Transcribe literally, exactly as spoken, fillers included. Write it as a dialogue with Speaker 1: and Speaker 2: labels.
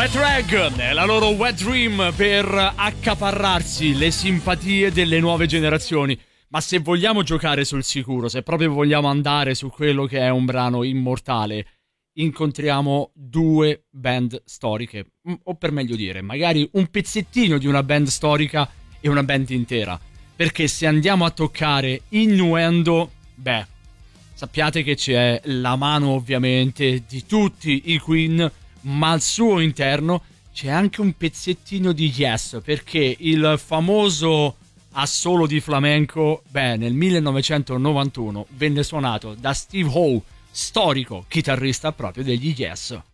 Speaker 1: Wet Rag nella loro Wet Dream per accaparrarsi le simpatie delle nuove generazioni. Ma se vogliamo giocare sul sicuro, se proprio vogliamo andare su quello che è un brano immortale, incontriamo due band storiche, o per meglio dire, magari un pezzettino di una band storica e una band intera. Perché se andiamo a toccare Innuendo, beh, sappiate che c'è la mano ovviamente di tutti i Queen, ma al suo interno c'è anche un pezzettino di Yes, perché il famoso assolo di flamenco, beh, nel millenovecentonovantuno venne suonato da Steve Howe, storico chitarrista proprio degli Yes.